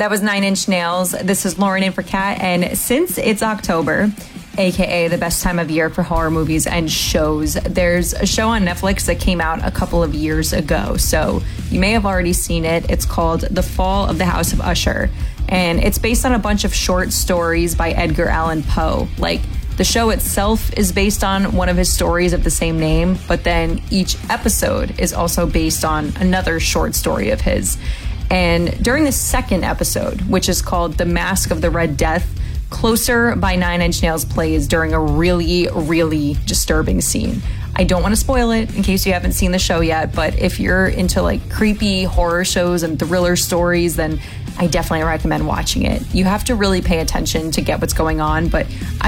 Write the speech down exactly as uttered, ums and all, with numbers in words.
That was Nine Inch Nails. This is Lauren in for Kat, and since it's October, aka the best time of year for horror movies and shows, there's a show on Netflix that came out a couple of years ago, so you may have already seen it. It's called The Fall of the House of Usher, and it's based on a bunch of short stories by Edgar Allan Poe. Like, the show itself is based on one of his stories of the same name, but then each episode is also based on another short story of his. And during the second episode, which is called The Mask of the Red Death, Closer by Nine Inch Nails plays during a really, really disturbing scene. I don't want to spoil it in case you haven't seen the show yet, but if you're into like creepy horror shows and thriller stories, then I definitely recommend watching it. You have to really pay attention to get what's going on, but I